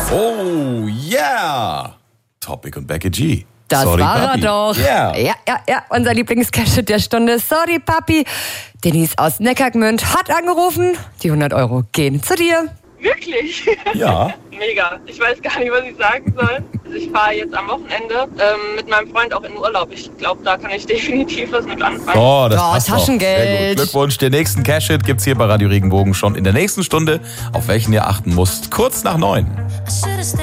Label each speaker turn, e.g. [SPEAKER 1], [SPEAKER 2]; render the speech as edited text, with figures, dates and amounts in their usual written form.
[SPEAKER 1] Oh yeah! Topic und Becky G.
[SPEAKER 2] Das
[SPEAKER 1] Sorry,
[SPEAKER 2] war
[SPEAKER 1] Papi.
[SPEAKER 2] er doch.
[SPEAKER 1] Yeah.
[SPEAKER 2] Ja, unser Lieblingscash der Stunde. Sorry, Papi. Denise aus Neckargmünd hat angerufen. Die 100 Euro gehen zu dir.
[SPEAKER 3] Wirklich?
[SPEAKER 1] Ja.
[SPEAKER 3] Mega. Ich weiß gar nicht, was ich sagen soll. Also ich fahre jetzt am Wochenende mit meinem Freund auch in Urlaub. Ich glaube, da kann ich definitiv was mit anfangen.
[SPEAKER 1] Oh, das passt
[SPEAKER 2] Taschengeld.
[SPEAKER 1] Doch. Sehr gut. Glückwunsch. Den nächsten Cash-Hit gibt's hier bei Radio Regenbogen schon in der nächsten Stunde, auf welchen ihr achten müsst. Kurz nach 9.